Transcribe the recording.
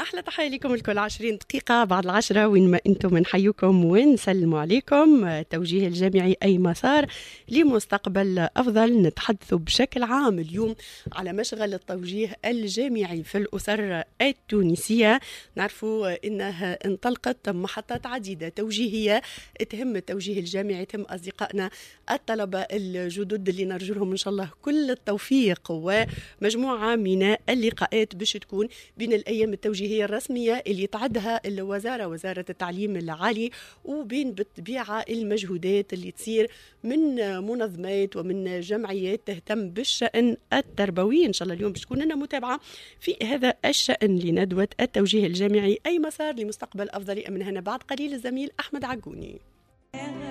أحلى تحية لكم الكل. 20 دقيقة بعد 10 وين ما أنتم نحييكم ونسلم عليكم. توجيه الجامعي أي مسار لمستقبل أفضل. نتحدث بشكل عام اليوم على مشغل التوجيه الجامعي في الأسر التونسية. نعرفوا أنها انطلقت محطات عديدة توجيهية تهم التوجيه الجامعي، تهم أصدقائنا الطلبة الجدد اللي نرجو لهم إن شاء الله كل التوفيق، ومجموعة من اللقاءات باش تكون بين الأيام التوجيهية الرسمية اللي تعدها وزارة التعليم العالي، وبين بالطبيعة المجهودات اللي تصير من منظمات ومن جمعيات تهتم بالشأن التربوي. إن شاء الله اليوم باش تكون لنا متابعة في هذا الشأن لندوة التوجيه الجامعي أي مسار لمستقبل أفضل. من هنا بعد قليل الزميل أحمد عقوني.